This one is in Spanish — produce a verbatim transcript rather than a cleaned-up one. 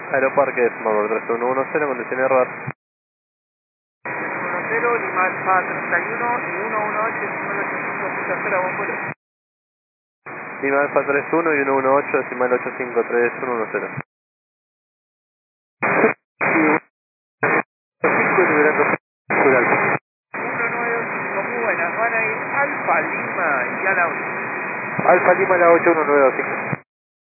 Aeroparque Smallbird tres uno uno cero, condición error. uno cero, Lima Alfa treinta y uno y uno uno ocho, decimal ochenta y cinco punto cero, buen vuelo. Lima Alfa tres uno y uno uno ocho, decimal ocho cinco tres uno uno cero. cinco y liberando Sur Alfa. uno nueve cinco, muy buenas, van a ir Alfa Lima y a la ocho. Alfa Lima a la ocho uno nueve cinco.